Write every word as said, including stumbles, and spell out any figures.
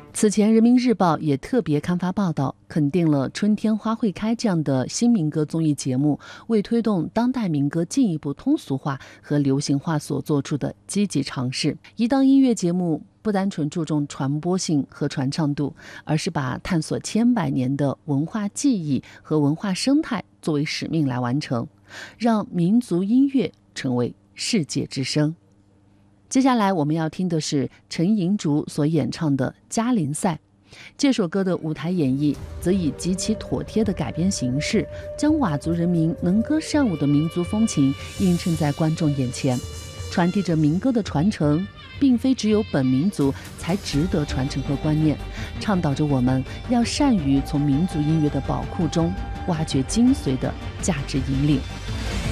此前，人民日报也特别刊发报道，肯定了《春天花会开》这样的新民歌综艺节目为推动当代民歌进一步通俗化和流行化所做出的积极尝试。一档音乐节目不单纯注重传播性和传唱度，而是把探索千百年的文化记忆和文化生态作为使命来完成，让民族音乐成为世界之声。接下来我们要听的是陈银竹所演唱的《嘉陵赛》。这首歌的舞台演绎则以极其妥帖的改编形式，将佤族人民能歌善舞的民族风情映衬在观众眼前，传递着民歌的传承并非只有本民族才值得传承和观念，倡导着我们要善于从民族音乐的宝库中挖掘精髓的价值引领。